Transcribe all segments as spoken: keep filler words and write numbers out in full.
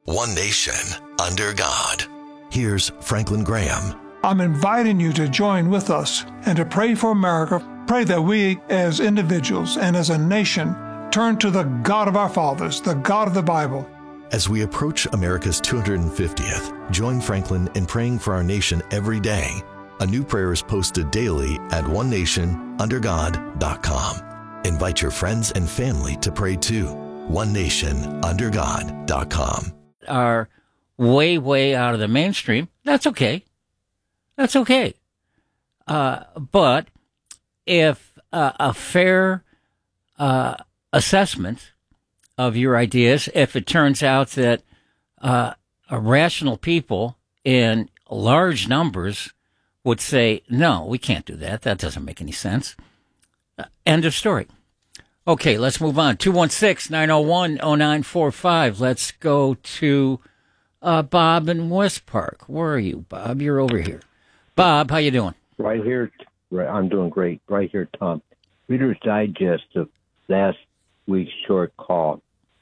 One nation, under God. Here's Franklin Graham. I'm inviting you to join with us and to pray for America. Pray that we as individuals and as a nation turn to the God of our fathers, the God of the Bible. As we approach America's two hundred fiftieth, join Franklin in praying for our nation every day. A new prayer is posted daily at one nation under god dot com. Invite your friends and family to pray too. one nation under god dot com. Are way, way out of the mainstream. That's okay. That's okay. Uh, but if uh, a fair uh, assessment of your ideas, if it turns out that uh, rational people in large numbers would say, no, we can't do that. That doesn't make any sense. Uh, end of story. Okay, let's move on. two one six, nine oh one, oh nine four five. Let's go to uh, Bob in West Park. Where are you, Bob? You're over here. Bob, how you doing? Right here. Right, I'm doing great. Right here, Tom. Reader's Digest of last week's short call.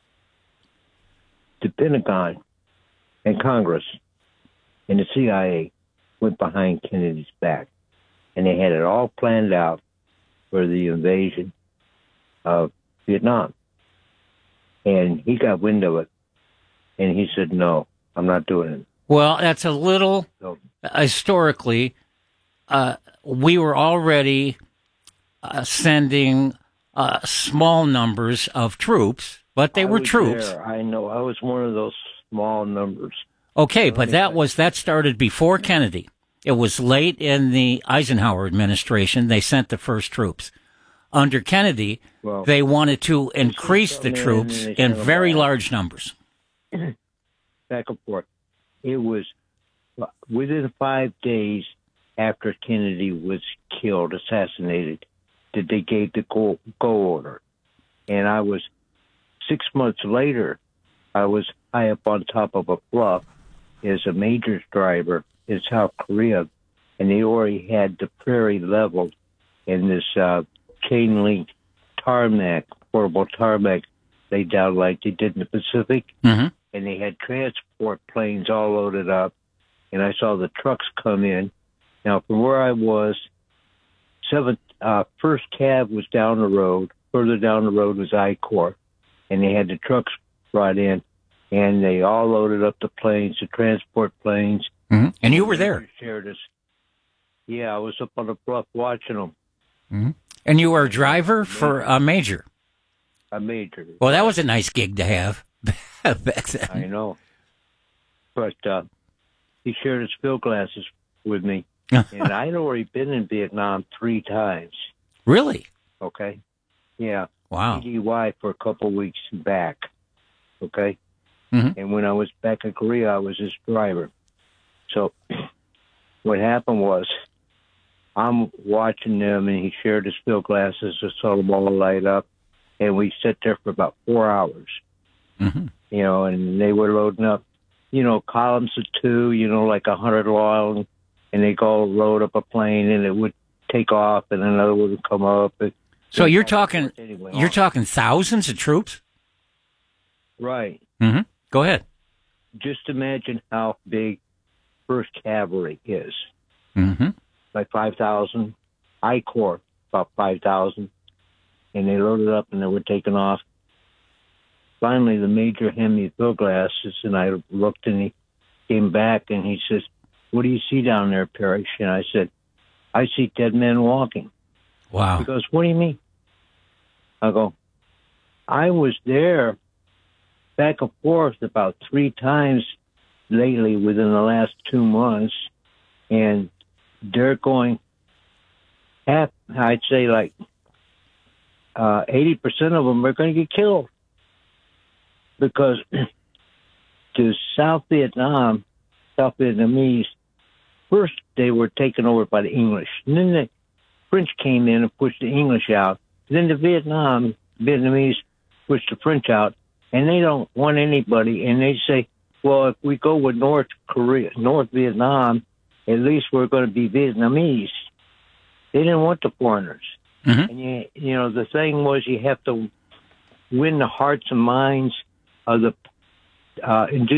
The Pentagon and Congress and the C I A went behind Kennedy's back, and they had it all planned out for the invasion of Vietnam. And he got wind of it, and he said, no, I'm not doing it. Well, that's a little, So, historically, uh, we were already uh, sending uh, small numbers of troops, but they I were was troops. there. I know. I was one of those small numbers. Okay, but that was that started before Kennedy. It was late in the Eisenhower administration. They sent the first troops. Under Kennedy, Well, they wanted to increase the them in troops and they in sent them very back. large numbers. Back and forth. It was within five days after Kennedy was killed, assassinated, that they gave the go, go order. And I was, six months later, I was high up on top of a bluff as a major's driver in South Korea, and they already had the prairie leveled and this uh, chain link tarmac, portable tarmac, laid down like they did in the Pacific. Mm-hmm. And they had transport planes all loaded up, and I saw the trucks come in. Now, from where I was, seventh, uh, first cab was down the road. Further down the road was I Corps, and they had the trucks brought in, and they all loaded up the planes, the transport planes. Mm-hmm. And you were there. Shared us. Yeah, I was up on the bluff watching them. Mm-hmm. And you were a driver for a major. A major. Well, that was a nice gig to have back then. I know. But uh, he shared his field glasses with me. And I'd already been in Vietnam three times. Really? Okay? Yeah. Wow. P D Y for a couple weeks back. Okay? Mm-hmm. And when I was back in Korea, I was his driver. So what happened was I'm watching them, and he shared his field glasses. I saw them all light up. And we sat there for about four hours. Mm-hmm. You know, and they were loading up, you know, columns of two, you know, like a hundred long, and they go load up a plane, and it would take off, and another one would come up. And So you're talking, anyway, you're talking thousands of troops? right. Mm-hmm. Go ahead. Just imagine how big First Cavalry is. Mm-hmm. Like five thousand. I Corps, about five thousand. And they loaded up, and they were taking off. Finally, the major handed me field glasses, and I looked, and he came back, and he says, what do you see down there, Parrish? And I said, I see dead men walking. Wow. He goes, what do you mean? I go, I was there back and forth about three times lately within the last two months, and they're going half, I'd say like uh, eighty percent of them are going to get killed because to South Vietnam, South Vietnamese, first they were taken over by the English, and then the French came in and pushed the English out. Then the Vietnam Vietnamese pushed the French out, and they don't want anybody. And they say, well, if we go with North Korea, North Vietnam, at least we're going to be Vietnamese. They didn't want the foreigners. Mm-hmm. And, you, you know, the thing was you have to win the hearts and minds of the uh, indigenous